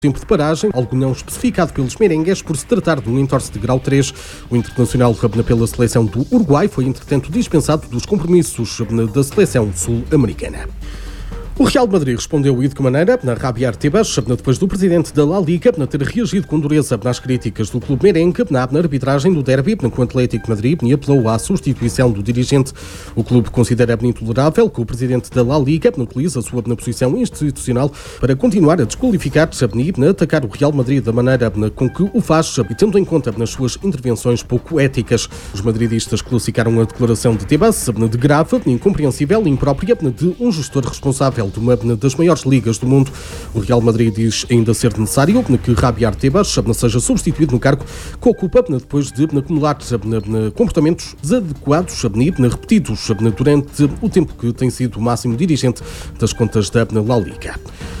Tempo de paragem, algo não especificado pelos merengues, por se tratar de um entorse de grau 3. O internacional pela seleção do Uruguai foi, entretanto, dispensado dos compromissos da seleção sul-americana. O Real Madrid respondeu e de que maneira? Javier Tebas, depois do presidente da La Liga ter reagido com dureza às críticas do clube merengue na arbitragem do derby com o Atlético de Madrid e apelou à substituição do dirigente. O clube considera intolerável que o presidente da La Liga utilize a sua posição institucional para continuar a desqualificar e atacar o Real Madrid da maneira com que o faz e tendo em conta nas suas intervenções pouco éticas. Os madridistas classificaram a declaração de Tebas de grave, incompreensível e imprópria de um gestor responsável de uma das maiores ligas do mundo. O Real Madrid diz ainda ser necessário que Javier Tebas seja substituído no cargo que ocupa depois de acumular comportamentos desadequados repetidos durante o tempo que tem sido o máximo dirigente das contas da La Liga.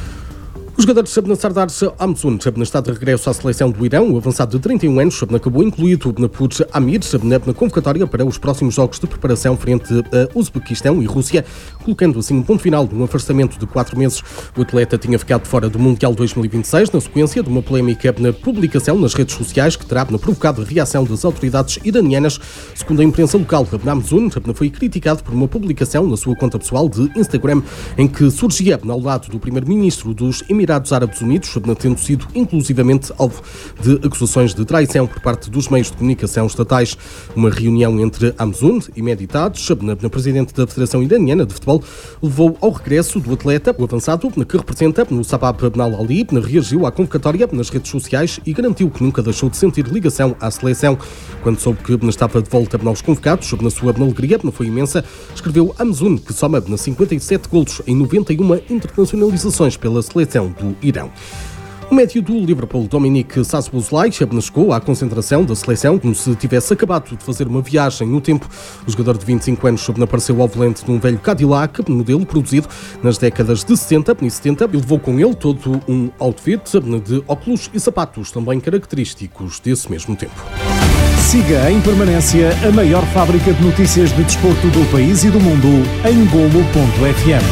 O jogador Sardar Hamzoun está de regresso à seleção do Irão. O avançado de 31 anos acabou incluído por Amir na convocatória para os próximos jogos de preparação frente a Uzbequistão e Rússia, colocando assim um ponto final num afastamento de 4 meses. O atleta tinha ficado fora do Mundial 2026 na sequência de uma polémica na publicação nas redes sociais que terá provocado a reação das autoridades iranianas. Segundo a imprensa local, Hamzoun foi criticado por uma publicação na sua conta pessoal de Instagram em que surgia ao lado do primeiro-ministro dos Emirados Árabes Unidos, tendo sido inclusivamente alvo de acusações de traição por parte dos meios de comunicação estatais. Uma reunião entre Hamzoun e Mehdi Taj, presidente da Federação Iraniana de Futebol, levou ao regresso do atleta. O avançado, que representa o Sabab Al-Ali, reagiu à convocatória nas redes sociais e garantiu que nunca deixou de sentir ligação à seleção. Quando soube que estava de volta aos convocados, na sua alegria foi imensa, escreveu Hamzoun, que soma 57 golos em 91 internacionalizações pela seleção do Irão. O médio do Liverpool, Dominic Szoboszlai, chegou à concentração da seleção como se tivesse acabado de fazer uma viagem no tempo. O jogador de 25 anos apareceu ao volante de um velho Cadillac, modelo produzido nas décadas de 60 e 70, e levou com ele todo um outfit de óculos e sapatos também característicos desse mesmo tempo. Siga em permanência a maior fábrica de notícias de desporto do país e do mundo em Golo.fm.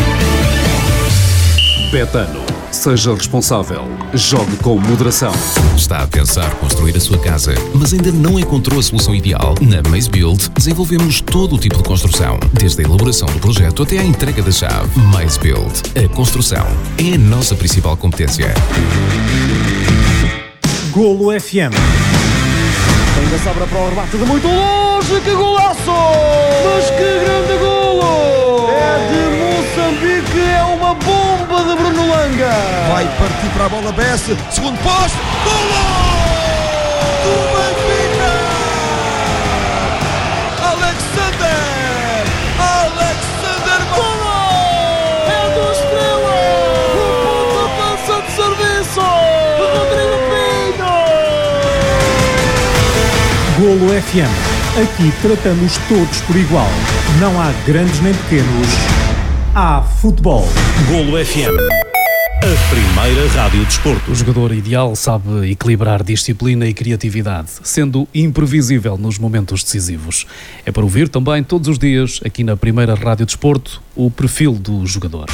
Betano. Seja responsável. Jogue com moderação. Está a pensar construir a sua casa, mas ainda não encontrou a solução ideal? Na Maze Build, desenvolvemos todo o tipo de construção, desde a elaboração do projeto até à entrega da chave. Maze Build. A construção é a nossa principal competência. Golo FM. Ainda sobra para o rebate de muito longe. Que golaço! Mas que grande golo! É de Moçambique, é uma bomba de Bruno Langa. Vai partir para a bola, Bessi, segundo posto, golo! Do Benfica! Alexander, golo! É do Estrela! O ponto avança de serviço! Rodrigo Pinho! Golo FM. Aqui tratamos todos por igual. Não há grandes nem pequenos. Há futebol. Golo FM. A primeira rádio de desporto. O jogador ideal sabe equilibrar disciplina e criatividade, sendo imprevisível nos momentos decisivos. É para ouvir também todos os dias, aqui na primeira rádio de desporto, o perfil do jogador.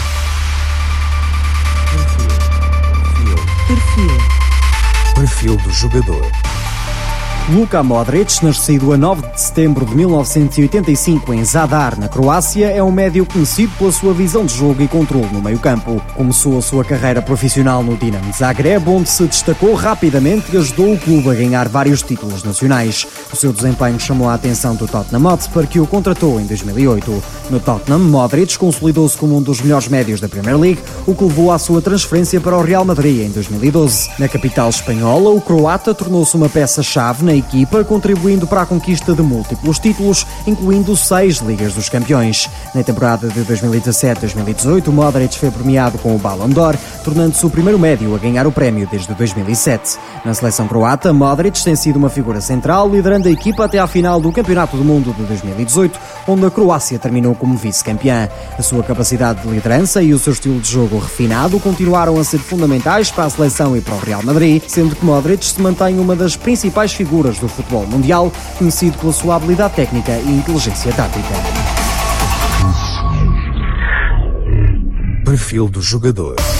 Perfil do jogador. Luka Modric, nascido a 9 de setembro de 1985 em Zadar, na Croácia, é um médio conhecido pela sua visão de jogo e controle no meio-campo. Começou a sua carreira profissional no Dinamo Zagreb, onde se destacou rapidamente e ajudou o clube a ganhar vários títulos nacionais. O seu desempenho chamou a atenção do Tottenham Hotspur, que o contratou em 2008. No Tottenham, Modric consolidou-se como um dos melhores médios da Premier League, o que levou à sua transferência para o Real Madrid em 2012. Na capital espanhola, o croata tornou-se uma peça-chave na equipa, contribuindo para a conquista de múltiplos títulos, incluindo 6 Ligas dos Campeões. Na temporada de 2017-2018, Modric foi premiado com o Ballon d'Or, tornando-se o primeiro médio a ganhar o prémio desde 2007. Na seleção croata, Modric tem sido uma figura central, liderando a equipa até à final do Campeonato do Mundo de 2018, onde a Croácia terminou como vice-campeã. A sua capacidade de liderança e o seu estilo de jogo refinado continuaram a ser fundamentais para a seleção e para o Real Madrid, sendo que Modric se mantém uma das principais figuras do futebol mundial, conhecido pela sua habilidade técnica e inteligência tática. Perfil do jogador.